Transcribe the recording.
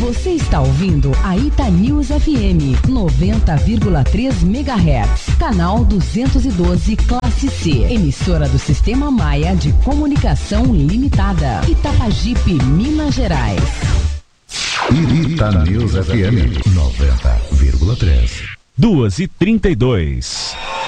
Você está ouvindo a Itanews FM 90,3 MHz, canal 212, classe C, emissora do Sistema Maia de Comunicação Limitada, Itapajipe, Minas Gerais. Itanews FM 90,3. 2h32.